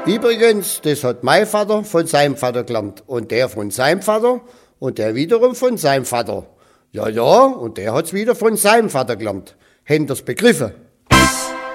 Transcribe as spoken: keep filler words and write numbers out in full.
Übrigens, das hat mein Vater von seinem Vater gelernt und der von seinem Vater und der wiederum von seinem Vater. Ja, ja, und der hat's wieder von seinem Vater gelernt. Habt ihr's begriffen?